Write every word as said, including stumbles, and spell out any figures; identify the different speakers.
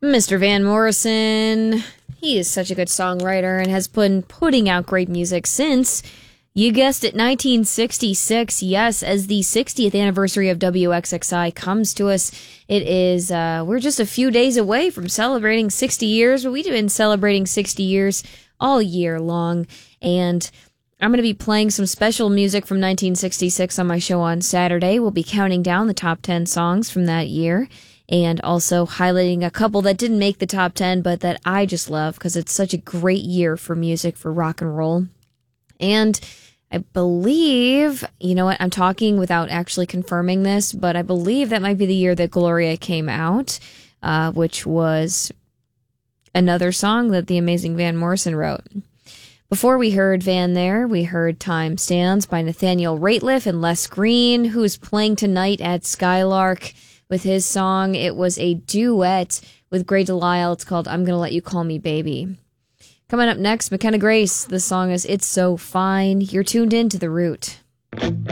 Speaker 1: Mister Van Morrison. He is such a good songwriter and has been putting out great music since, you guessed it, nineteen sixty-six. Yes, as the sixtieth anniversary of W X X I comes to us, it is, uh, we're just a few days away from celebrating sixty years. We've been celebrating sixty years all year long, and I'm going to be playing some special music from nineteen sixty-six on my show on Saturday. We'll be counting down the top ten songs from that year, and also highlighting a couple that didn't make the top ten, but that I just love because it's such a great year for music, for rock and roll. And I believe, you know what, I'm talking without actually confirming this, but I believe that might be the year that Gloria came out, uh, which was another song that the amazing Van Morrison wrote. Before we heard Van there, we heard Time Stands by Nathaniel Rateliff and Les Green, who's playing tonight at Skylark with his song. It was a duet with Grey DeLisle. It's called I'm Gonna Let You Call Me Baby. Coming up next, McKenna Grace. The song is It's So Fine. You're tuned in to The Root.